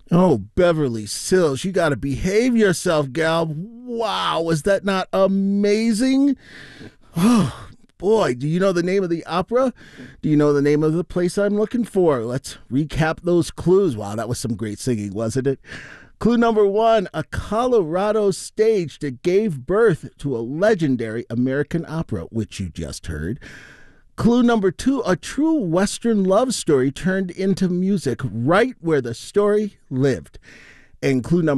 Oh, Beverly Sills, you got to behave yourself, gal. Wow, was that not amazing? Oh, boy, do you know the name of the opera? Do you know the name of the place I'm looking for? Let's recap those clues. Wow, that was some great singing, wasn't it? Clue number one, a Colorado stage that gave birth to a legendary American opera, which you just heard. Clue number two, a true Western love story turned into music right where the story lived. And clue number